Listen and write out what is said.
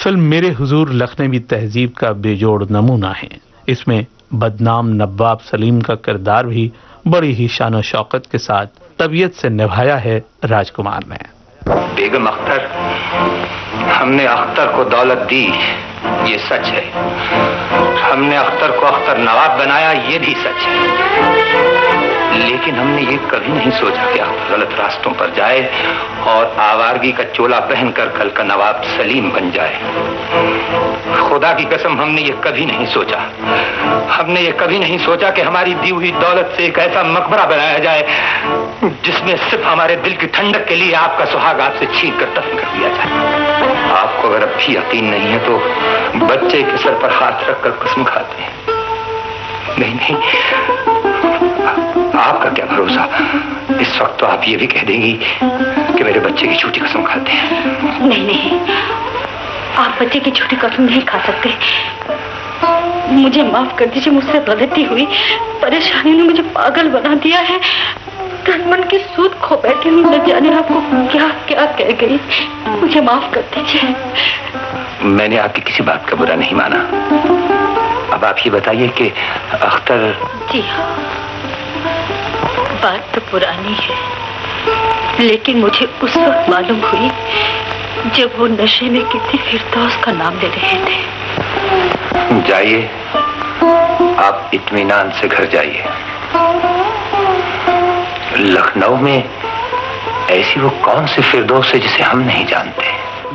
Film मेरे हुजूर लखनवी तहजीब का बेजोड़ नमूना है। इसमें बदनाम नवाब सलीम का किरदार भी बड़ी ही शान शौकत के साथ तबीयत से निभाया है राजकुमार ने। बेगम अख्तर, हमने अख्तर को दौलत दी, ये सच है। हमने अख्तर को अख्तर नवाब बनाया, ये भी सच है। लेकिन हमने ये कभी नहीं सोचा कि अख्तर गलत रास्तों पर जाए और आवारगी का चोला पहनकर कल का नवाब सलीम बन जाए। खुदा की कसम, हमने ये कभी नहीं सोचा। हमने ये कभी नहीं सोचा कि हमारी दी हुई दौलत से एक ऐसा मकबरा बनाया जाए जिसमें सिर्फ हमारे दिल की ठंडक के लिए आपका सुहाग आपसे छीन कर दफन कर दिया जाए। आपको अगर अब भी यकीन नहीं है तो बच्चे के सर पर हाथ रखकर कसम खाते हैं। नहीं, आपका क्या भरोसा, इस वक्त तो आप ये भी कह देंगी कि मेरे बच्चे की झूठी कसम खाते हैं। नहीं, आप बच्चे की झूठी कसम नहीं खा सकते। मुझे माफ कर दीजिए, मुझसे गलती हुई। परेशानी ने मुझे पागल बना दिया है। मन की सूद खो बैठी हूँ, न जाने आपको क्या क्या कह गई। मुझे माफ कर दीजिए। मैंने आपकी किसी बात का बुरा नहीं माना। अब आप ये बताइए कि अख्तर। जी हाँ, बात तो पुरानी है, लेकिन मुझे उस वक्त मालूम हुई जब वो नशे में किसी फिरदौस का नाम ले रहे थे। जाइए, आप इत्मीनान से घर जाइए। लखनऊ में ऐसी वो कौन सी फिरदौस है जिसे हम नहीं जानते।